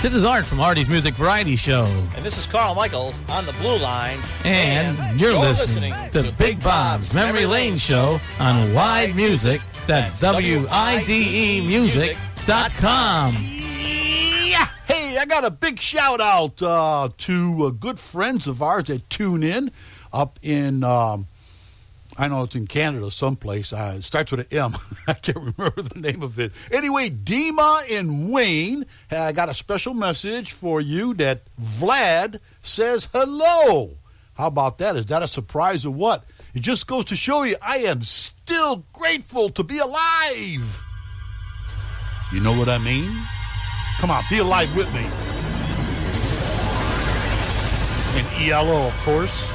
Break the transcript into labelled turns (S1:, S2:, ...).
S1: This is Art from Artie's Music Variety Show.
S2: And this is Carl Michaels on the Blue Line.
S1: And you're listening to Big Bob's Memory Lane Show on Wide Music. That's WIDEmusic.com.
S3: Yeah. Hey, I got a big shout out to good friends of ours that tune in up in, I know it's in Canada someplace. It starts with an M. I can't remember the name of it. Anyway, Dima and Wayne, I got a special message for you that Vlad says hello. How about that? Is that a surprise or what? It just goes to show you I am still grateful to be alive. You know what I mean? Come on, be alive with me. And ELO, of course.